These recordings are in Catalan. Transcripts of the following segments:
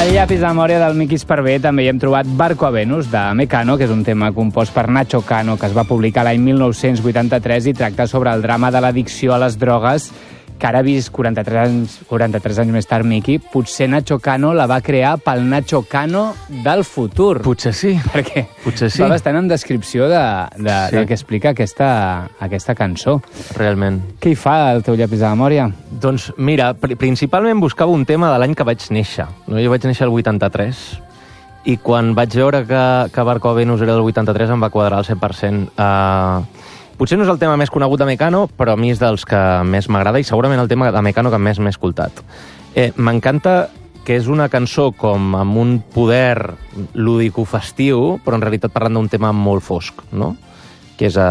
Al llapis de memòria del Miqui Esparvé també hi hem trobat Barco a Venus, de Mecano, que és un tema compost per Nacho Cano, que es va publicar l'any 1983 i tracta sobre el drama de l'addicció a les drogues, que ara vist 43 anys més tard, Miqui, potser Nacho Cano la va crear pel Nacho Cano del futur. Potser sí. Perquè potser sí. va bastant en descripció del que explica aquesta cançó. Realment. Què hi fa el teu llapis de memòria? Doncs mira, principalment buscava un tema de l'any que vaig néixer. No? Jo vaig néixer el 83 i quan vaig veure que Barco a Venus era del 83 em va quadrar al 100%. Potser no és el tema més conegut de Mecano, però a mi és dels que més m'agrada i segurament el tema de Mecano que més m'he escoltat. M'encanta que és una cançó com amb un poder lúdico-festiu, però en realitat parlant d'un tema molt fosc, no? Que és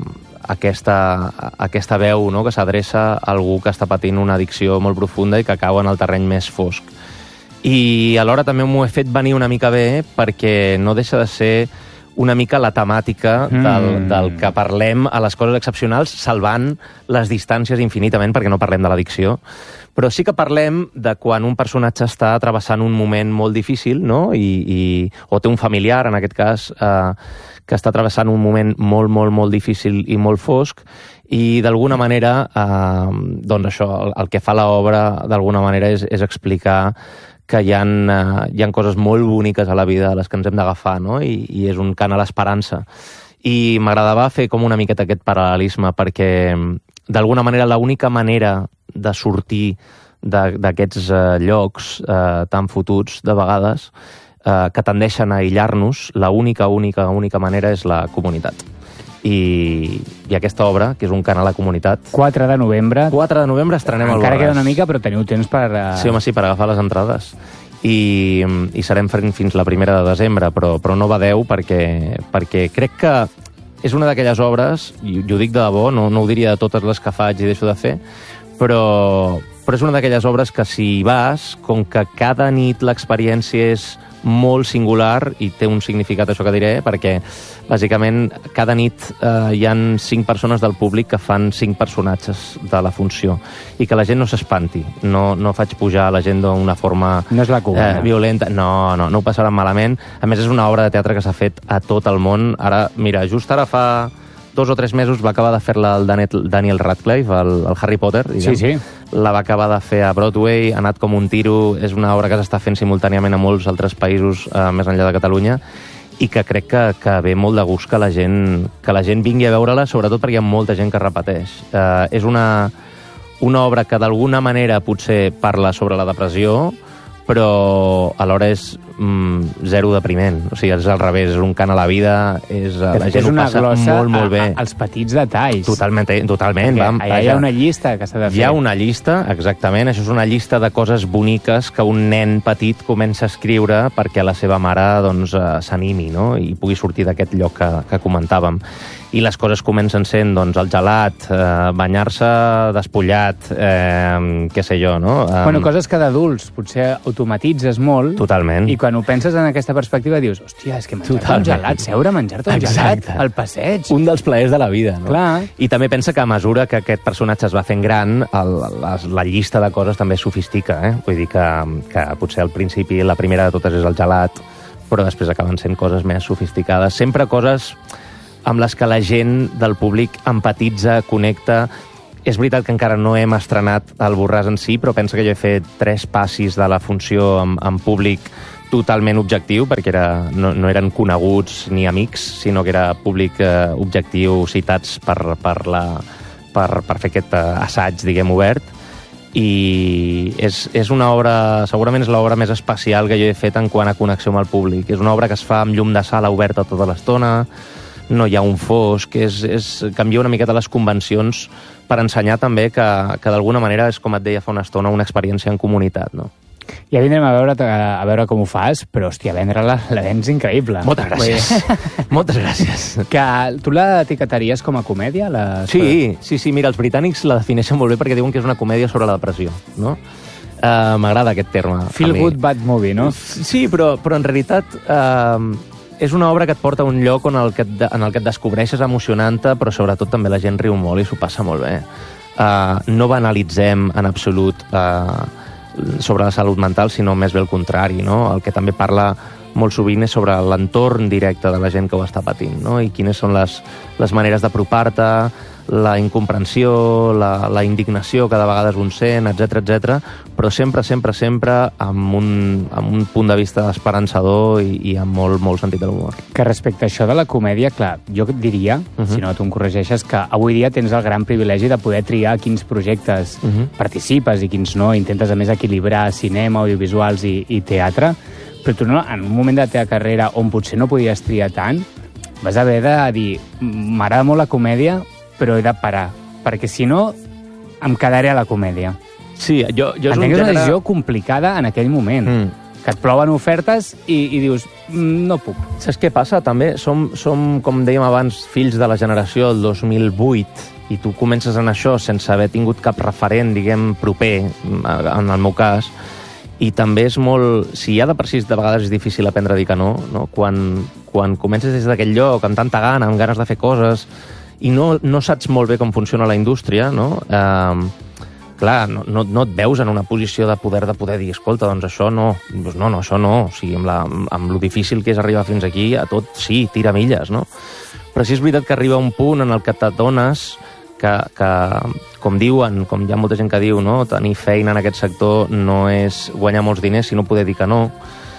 aquesta veu, no? Que s'adreça a algú que està patint una addicció molt profunda i que cau en el terreny més fosc. I alhora també m'ho he fet venir una mica bé perquè no deixa de ser una mica la temàtica del que parlem a les coses excepcionals, salvant les distàncies infinitament, perquè no parlem de l'addicció, però sí que parlem de quan un personatge està travessant un moment molt difícil, no? O té un familiar, en aquest cas, que està travessant un moment molt, molt, molt difícil i molt fosc, i d'alguna manera, doncs això, el que fa l'obra, d'alguna manera, és explicar que hi ha coses molt boniques a la vida a les que ens hem d'agafar, no? I és un cant a l'esperança. I m'agradava fer com una miqueta aquest paral·lelisme, perquè d'alguna manera l'única manera de sortir d'aquests llocs tan fotuts, de vegades, que tendeixen a aïllar-nos, l'única manera és la comunitat. I aquesta obra, que és un cant a la comunitat... 4 de novembre. 4 de novembre estrenem al Borràs. Encara queda una mica, però teniu temps per... Sí, home, sí, per agafar les entrades. I serem fins la 1 de desembre, però no va 10 perquè crec que és una d'aquelles obres, i ho dic de debò, no ho diria de totes les que faig i deixo de fer, però és una d'aquelles obres que si hi vas, com que cada nit l'experiència és molt singular i té un significat això que diré, perquè bàsicament cada nit hi han 5 persones del públic que fan 5 personatges de la funció i que la gent no s'espanti, no faig pujar la gent d'una forma no és la cubana. Violenta, no ho passaran malament. A més és una obra de teatre que s'ha fet a tot el món. Ara, mira, just ara fa 2 o 3 mesos va acabar de fer-la el Daniel Radcliffe, el Harry Potter, diguem. Sí. La va acabar de fer a Broadway, ha anat com un tiro, és una obra que s'està fent simultàniament a molts altres països més enllà de Catalunya i que crec que ve molt de gust que la gent vingui a veure-la, sobretot perquè hi ha molta gent que repeteix. És una obra que d'alguna manera potser parla sobre la depressió, però alhora és zero depriment. O sigui, és al revés, és un cant a la vida, la gent ho passa molt, molt bé. Els petits detalls. Totalment. Allà hi ha una llista que s'ha de fer. Hi ha una llista, exactament. Això és una llista de coses boniques que un nen petit comença a escriure perquè la seva mare s'animi, no? I pugui sortir d'aquest lloc que comentàvem. I les coses comencen sent el gelat, banyar-se despullat, què sé jo, no? Bueno, coses que d'adults potser automatitzes molt. Totalment. I quan ho penses en aquesta perspectiva dius, hòstia, és que menjar-te un gelat, seure a menjar-te un gelat al passeig. Un dels plaers de la vida, no? Clar. I també pensa que a mesura que aquest personatge es va fent gran, la llista de coses també es sofistica, Vull dir que potser al principi la primera de totes és el gelat, però després acaben sent coses més sofisticades. Sempre coses amb les que la gent del públic empatitza, connecta. És veritat que encara no hem estrenat el Borràs en si, però pensa que jo he fet 3 passis de la funció en públic totalment objectiu, perquè no eren coneguts ni amics, sinó que era públic objectiu, citats per fer aquest assaig, diguem, obert. I és una obra, segurament és l'obra més especial que jo he fet en quant a connexió amb el públic. És una obra que es fa amb llum de sala oberta tota l'estona, no hi ha un fosc, canvia una miqueta les convencions per ensenyar també que d'alguna manera és, com et deia fa una estona, una experiència en comunitat, no? Ja vindrem a veure com ho fas, però, hòstia, vendre-la la vens increïble. Moltes gràcies. Moltes gràcies. Que tu l'etiquetaries com a comèdia? Sí, mira, els britànics la defineixen molt bé perquè diuen que és una comèdia sobre la depressió, no? M'agrada aquest terme. Feel good bad movie, no? Sí, però en realitat és una obra que et porta a un lloc en el que et descobreixes emocionant-te, però sobretot també la gent riu molt i s'ho passa molt bé. No banalitzem en absolut sobre la salut mental, sinó més bé el contrari, no? El que també parla molt sovint és sobre l'entorn directe de la gent que ho està patint, no? I quines són les maneres d'apropar-te, la incomprensió, la indignació que de vegades un sent, etc, però sempre amb un punt de vista esperançador i amb molt sentit de l'humor. Que respecte a això de la comèdia, clar, jo et diria, si no tu em corregeixes, que avui dia tens el gran privilegi de poder triar quins projectes participes i quins no, intentes a més equilibrar cinema, audiovisuals i teatre, però tu no, en un moment de la teva carrera on potser no podies triar tant, vas haver de dir, m'agrada molt la comèdia, però he de parar, perquè si no em quedaré a la comèdia. Sí, jo és entenc que és una decisió complicada en aquell moment, que et plouen ofertes i dius, no puc. Saps què passa? També som, com dèiem abans, fills de la generació del 2008, i tu comences en això sense haver tingut cap referent, diguem, proper, en el meu cas, i també és molt... Si ja de per si de vegades és difícil aprendre a dir que no? Quan comences des d'aquell lloc, amb tanta gana, amb ganes de fer coses, i no saps molt bé com funciona la indústria, no? Clar, no et veus en una posició de poder dir, escolta, doncs això no, doncs no, això no. O sigui, amb lo difícil que és arribar fins aquí, a tot sí, tira milles, no? Però sí és veritat que arriba un punt en el que t'adones que com diuen, com hi ha molta gent que diu, no? Tenir feina en aquest sector no és guanyar molts diners, sinó poder dir que no.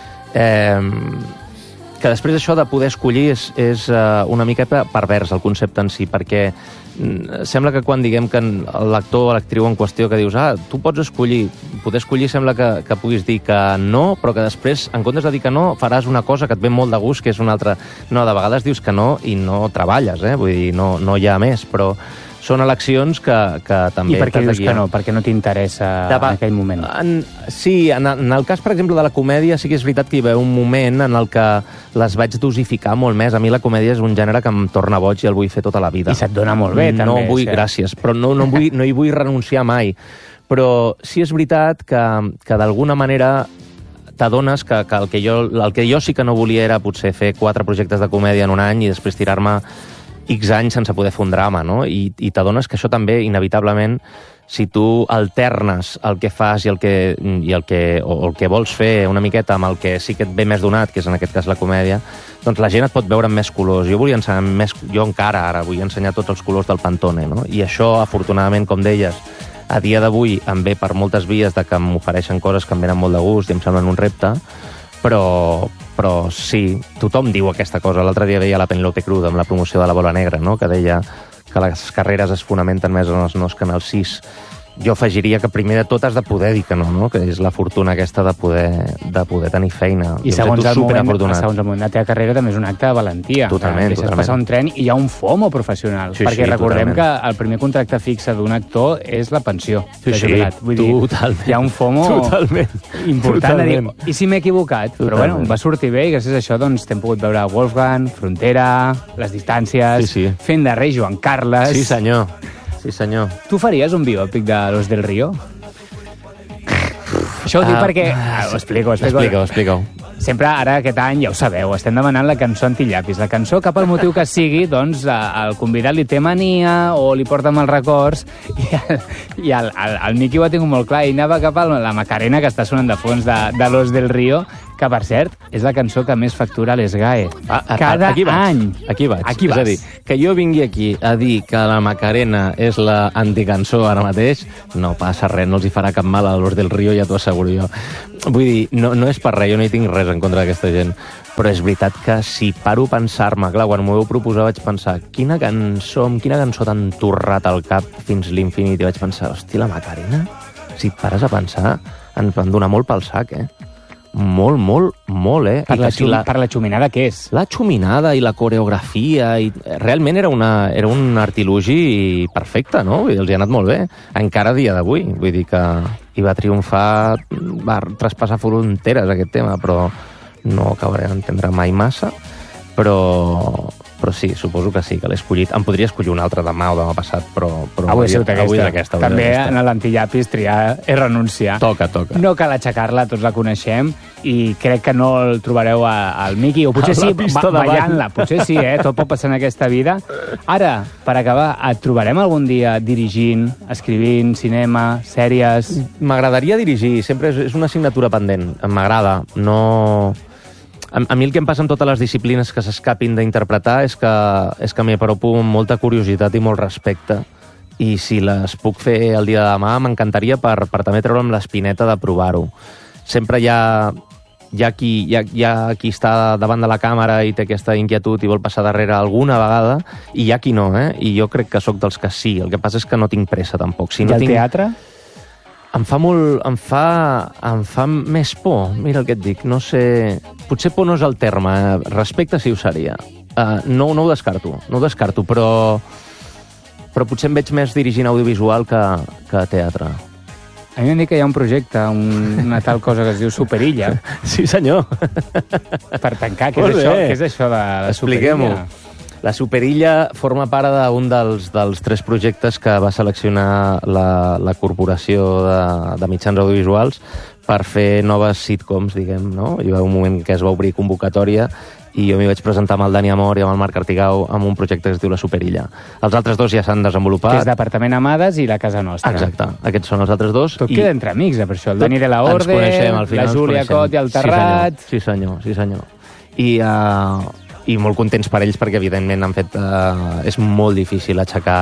Que després això de poder escollir és una miqueta pervers, el concepte en si, perquè sembla que quan diguem que l'actor o l'actriu en qüestió que dius, tu pots escollir, poder escollir sembla que puguis dir que no, però que després, en comptes de dir que no, faràs una cosa que et ve molt de gust, que és una altra... No, de vegades dius que no i no treballes, vull dir, no hi ha més, però són eleccions que també... I per què dius que no? Perquè no t'interessa en aquell moment? Sí, en el cas, per exemple, de la comèdia, sí que és veritat que hi va un moment en el que les vaig dosificar molt més. A mi la comèdia és un gènere que em torna boig i el vull fer tota la vida. I se't dona molt bé, també. No vull, gràcies, però no hi vull renunciar mai. Però sí és veritat que d'alguna manera t'adones que el que jo sí que no volia era potser fer 4 projectes de comèdia en un any i després tirar-me X anys sense poder fer un drama, no? I t'adones que això també, inevitablement, si tu alternes el que fas o el que vols fer una miqueta amb el que sí que et ve més donat, que és en aquest cas la comèdia, doncs la gent et pot veure amb més colors. Jo encara ara vull ensenyar tots els colors del Pantone, no? I això, afortunadament, com deies, a dia d'avui em ve per moltes vies de que m'ofereixen coses que em venen molt de gust i em semblen un repte, però sí, tothom diu aquesta cosa. L'altre dia veia la Penélope Cruz amb la promoció de la Bola Negra, no? Que deia que les carreres es fonamenten més en els nos que en els sis. Jo afegiria que primer de tot has de poder dir que no? Que és la fortuna aquesta de poder tenir feina. I segons el moment de la teva carrera també és un acte de valentia. Totalment. Deixes passar un tren i hi ha un FOMO professional. Sí, perquè recordem que el primer contracte fixe d'un actor és la pensió. Sí, totalment. Hi ha un FOMO important de dir, i si m'he equivocat? Totalment. Però bueno, va sortir bé i gràcies a això doncs t'hem pogut veure Wolfgang, Frontera, Les distàncies, fent de rei Joan Carles... Sí, senyor. Sí, senyor. Tu faries un biòpic de Los del Río? Això ho dic perquè... Ho explico. Sempre, ara, aquest any, ja ho sabeu, estem demanant la cançó antillapis. La cançó, cap al motiu que sigui, doncs, el convidat li té mania o li porta mals records i el Miqui ho ha tingut molt clar i anava cap a la Macarena, que està sonant de fons de Los del Río, que, per cert, és la cançó que més factura a l'ESGAE. Cada any. Aquí vaig. És a dir, que jo vingui aquí a dir que la Macarena és la anticançó ara mateix, no passa res, no els hi farà cap mal a Los del Río, ja t'ho asseguro jo. Vull dir, no és per res, jo no hi tinc res en contra d'aquesta gent, però és veritat que si paro a pensar-me, clar, quan m'ho vau proposar vaig pensar, quina cançó t'han torrat al cap fins l'infinit, i vaig pensar, hosti, la Macarena? Si et pares a pensar, ens van donar molt pel sac, Molt, Per la xuminada què és? La xuminada i la coreografia, i realment era un artilugi perfecte, no? Vull dir, els hi ha anat molt bé, encara a dia d'avui. Vull dir que hi va triomfar, va traspassar fronteres aquest tema, però no acabaré d'entendre mai massa. Però Però sí, suposo que sí, que l'he escollit. Em podria escollir un altre demà o demà passat, però avui ha sigut aquesta. També aquesta. en l'antillapis triar és renunciar. Toca. No cal aixecar-la, tots la coneixem, i crec que no el trobareu al Miqui, o potser sí, ballant-la, potser sí, tot pot passar en aquesta vida. Ara, per acabar, et trobarem algun dia dirigint, escrivint, cinema, sèries? M'agradaria dirigir, sempre és una assignatura pendent, m'agrada, no... A mi el que em passa amb totes les disciplines que s'escapin d'interpretar és que m'hi apropo amb molta curiositat i molt respecte. I si les puc fer el dia de demà, m'encantaria per també treure'm l'espineta de provar-ho. Sempre hi ha qui està davant de la càmera i té aquesta inquietud i vol passar darrere alguna vegada, i hi ha qui no, I jo crec que sóc dels que sí. El que passa és que no tinc pressa, tampoc. I el teatre? Em fa més por, mira el que et dic, no sé... Potser por no és el terme, respecte sí ho seria. No ho descarto, però potser em veig més dirigint audiovisual que teatre. A mi m'han dit que hi ha un projecte, una tal cosa que es diu Superilla. Sí, senyor. Per tancar, què és això de la Superilla? Expliquem-ho. La Superilla forma part d'un dels 3 projectes que va seleccionar la Corporació de Mitjans Audiovisuals per fer noves sitcoms, diguem, no? Hi va un moment que es va obrir convocatòria i jo m'hi vaig presentar amb el Dani Amor i amb el Marc Artigau amb un projecte que es diu La Superilla. Els altres 2 ja s'han desenvolupat. Que és Departament Amades i La Casa Nostra. Exacte, aquests són els altres 2. Tot queda entre amics, per això. El Dani de la Orde, la Júlia Cot i el Terrat... Sí, senyor. I molt contents per ells perquè, evidentment, han fet... és molt difícil aixecar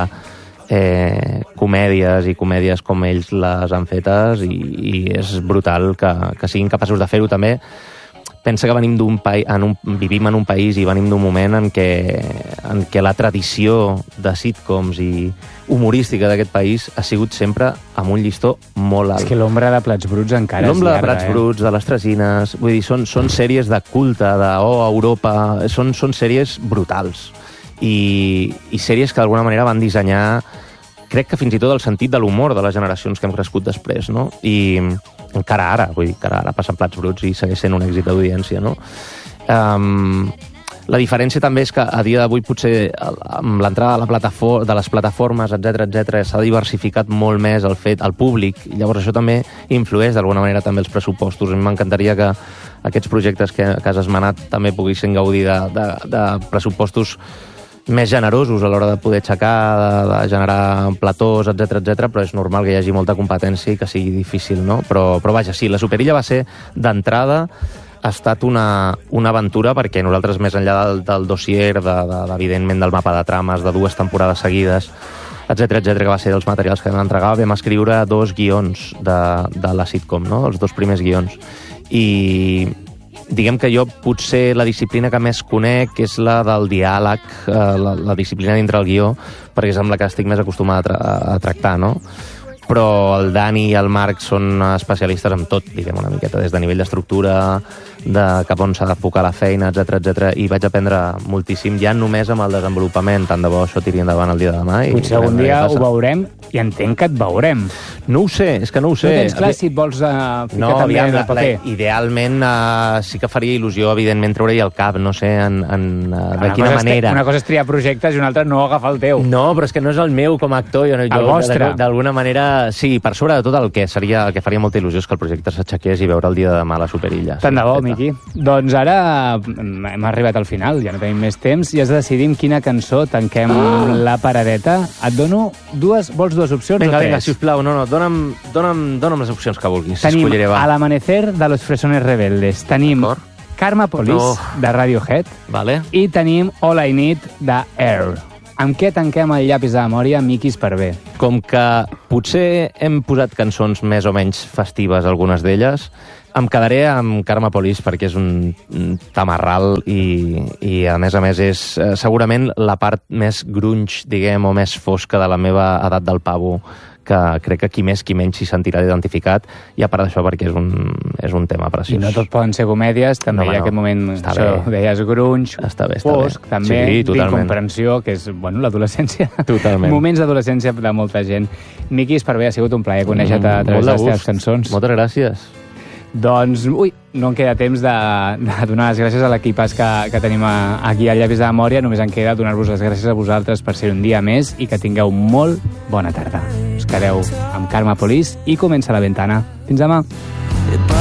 comèdies com ells les han fetes i és brutal que siguin capaços de fer-ho també. Pensa que vivim en un país i venim d'un moment en què la tradició de sitcoms i humorística d'aquest país ha sigut sempre amb un llistó molt alt. És que l'ombra de Plats Bruts encara és llarga. L'ombra de Plats Bruts, de les Tresines, vull dir, són sèries de culte, Europa, són sèries brutals. I sèries que d'alguna manera van dissenyar, crec que fins i tot el sentit de l'humor de les generacions que hem crescut després, no? I encara ara passen Plats Bruts i segueix sent un èxit d'audiència, no? La diferència també és que a dia d'avui potser amb l'entrada de les plataformes, etc s'ha diversificat molt més el públic, i llavors això també influeix d'alguna manera també els pressupostos. A mi m'encantaria que aquests projectes que has esmenat també poguessin gaudir de pressupostos més generosos a l'hora de poder aixecar, de generar platós, etc, però és normal que hi hagi molta competència i que sigui difícil, no? Però vaja, sí, la Superilla va ser, d'entrada, ha estat una aventura perquè nosaltres, més enllà del dossier, evidentment del mapa de trames, de 2 temporades seguides, etc, que va ser dels materials que vam entregar, vam escriure 2 guions de la sitcom, no? Els 2 primers guions. I diguem que jo potser la disciplina que més conec és la del diàleg, la disciplina dintre el guió, perquè és amb la que estic més acostumat a tractar, no? Però el Dani i el Marc són especialistes en tot, diguem, una miqueta, des de nivell d'estructura, de cap on s'ha d'enfocar la feina, etc, i vaig aprendre moltíssim, ja només amb el desenvolupament. Tant de bo això tiri endavant el dia de demà. Potser algun dia ho veurem, i entenc que et veurem. No ho sé, és que no ho sé. No tens clar si et vols ficar també en el paper? Idealment sí que faria il·lusió, evidentment, treure-hi el cap, no sé, de quina manera. Una cosa és triar projectes i una altra no agafar el teu. No, però és que no és el meu com a actor. El vostre. D'alguna manera, sí, per sobre de tot el que faria molta il·lusió és que el projecte s'aixequés i veure el dia de demà a la Superilla. Tant de bo, Miqui. Doncs ara hem arribat al final, ja no tenim més temps, i has de decidir amb quina cançó tanquem la paradeta. Et dono vols 2 opcions? Vinga, sisplau, dona'm les opcions que vulguis. Tenim Al amanecer de los Fresones Rebeldes, tenim Karma Police de Radiohead, vale, i tenim All I Need de Air. Amb què tanquem el llapis de memòria, Miqui Esparvé? Com que potser hem posat cançons més o menys festives, algunes d'elles, em quedaré amb Karma Police perquè és un tamarral i a més és segurament la part més grunge, diguem, o més fosca de la meva edat del pavo, que crec que qui més qui menys s'hi sentirà identificat, i a part d'això perquè és un tema preciós. I no tots poden ser comèdies, també hi ha aquest moment, això, deies grunge, fosc, també, d'incomprensió, que és, l'adolescència. Totalment. Moments d'adolescència de molta gent. Miqui Esparvé, ha sigut un plaer conèixer-te a través de les teves cançons. Moltes gràcies. Doncs, no em queda temps de donar les gràcies a l'equipàs que tenim aquí al Llavis de Memòria. Només em queda donar-vos les gràcies a vosaltres per ser un dia més i que tingueu molt bona tarda. Us quedeu amb Carme Polis i Comença la Ventana. Fins demà.